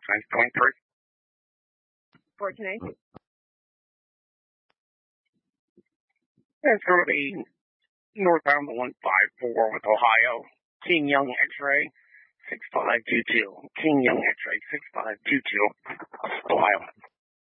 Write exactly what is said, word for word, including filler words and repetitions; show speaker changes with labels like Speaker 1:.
Speaker 1: Signs going through.
Speaker 2: fourteen A.
Speaker 1: That's going to be northbound one five four with Ohio. King Young X-ray, six five two two. King Young X-ray, six five two two. Ohio.